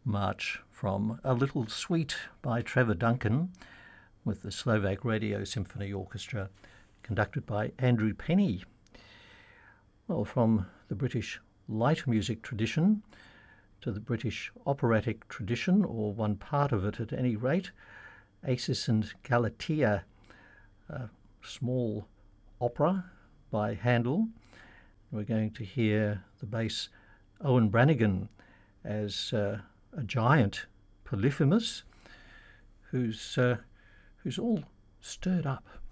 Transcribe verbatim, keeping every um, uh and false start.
march from A Little Suite by Trevor Duncan with the Slovak Radio Symphony Orchestra, conducted by Andrew Penny. Well, from the British light music tradition to the British operatic tradition, or one part of it at any rate, Acis and Galatea, a small opera by Handel. We're going to hear the bass Owen Brannigan as uh, a giant Polyphemus who's, uh, who's all stirred up